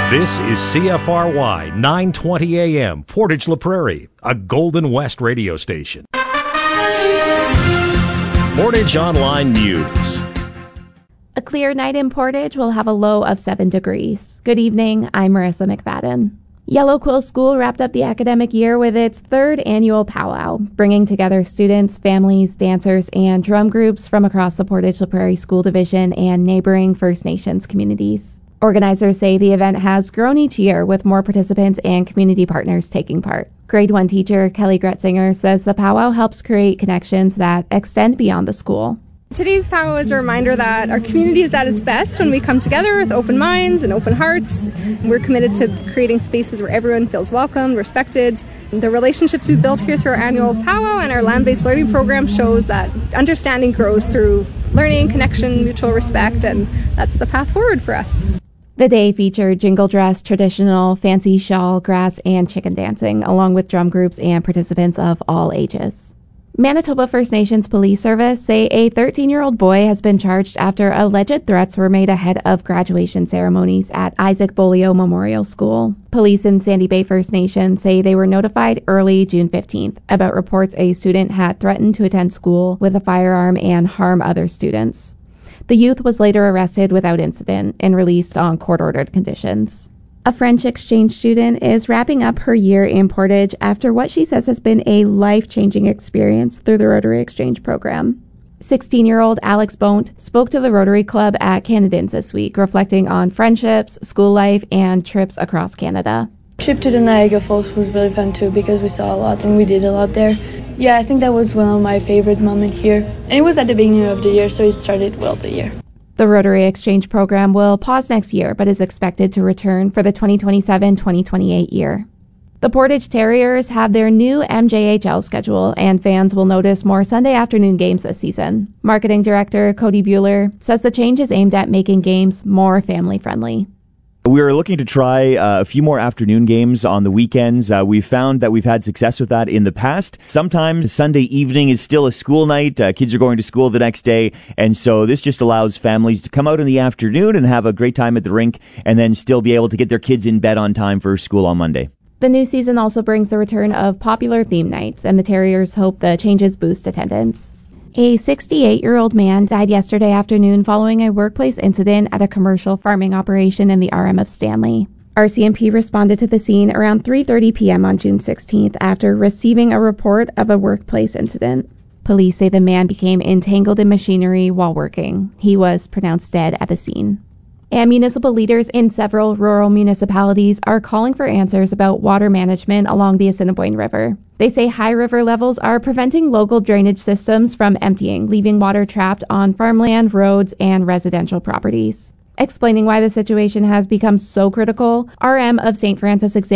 This is CFRY 920 AM, Portage La Prairie, a Golden West radio station. Portage Online News. A clear night in Portage will have a low of 7 degrees. Good evening, I'm Marissa McFadden. Yellow Quill School wrapped up the academic year with its third annual powwow, bringing together students, families, dancers, and drum groups from across the Portage La Prairie School Division and neighboring First Nations communities. Organizers say the event has grown each year with more participants and community partners taking part. Grade 1 teacher Kelly Gretzinger says the powwow helps create connections that extend beyond the school. Today's powwow is a reminder that our community is at its best when we come together with open minds and open hearts. We're committed to creating spaces where everyone feels welcomed, respected. The relationships we've built here through our annual powwow and our land-based learning program shows that understanding grows through learning, connection, mutual respect, and that's the path forward for us. The day featured jingle dress, traditional, fancy shawl, grass, and chicken dancing, along with drum groups and participants of all ages. Manitoba First Nations Police Service say a 13-year-old boy has been charged after alleged threats were made ahead of graduation ceremonies at Isaac Bolio Memorial School. Police in Sandy Bay First Nation say they were notified early June 15th about reports a student had threatened to attend school with a firearm and harm other students. The youth was later arrested without incident and released on court-ordered conditions. A French exchange student is wrapping up her year in Portage after what she says has been a life-changing experience through the Rotary Exchange program. 16-year-old Alex Bonte spoke to the Rotary Club at Canadians this week, reflecting on friendships, school life, and trips across Canada. Trip to the Niagara Falls was really fun too because we saw a lot and we did a lot there. Yeah, I think that was one of my favorite moments here. And it was at the beginning of the year, so it started well the year. The Rotary Exchange program will pause next year, but is expected to return for the 2027-2028 year. The Portage Terriers have their new MJHL schedule, and fans will notice more Sunday afternoon games this season. Marketing Director Cody Bueller says the change is aimed at making games more family-friendly. We are looking to try a few more afternoon games on the weekends. We've found that we've had success with that in the past. Sometimes Sunday evening is still a school night. Kids are going to school the next day. And so this just allows families to come out in the afternoon and have a great time at the rink and then still be able to get their kids in bed on time for school on Monday. The new season also brings the return of popular theme nights, and the Terriers hope the changes boost attendance. A 68-year-old man died yesterday afternoon following a workplace incident at a commercial farming operation in the RM of Stanley. RCMP responded to the scene around 3:30 p.m. on June 16th after receiving a report of a workplace incident. Police say the man became entangled in machinery while working. He was pronounced dead at the scene. And municipal leaders in several rural municipalities are calling for answers about water management along the Assiniboine River. They say high river levels are preventing local drainage systems from emptying, leaving water trapped on farmland, roads, and residential properties. Explaining why the situation has become so critical, RM of St. Francis Xavier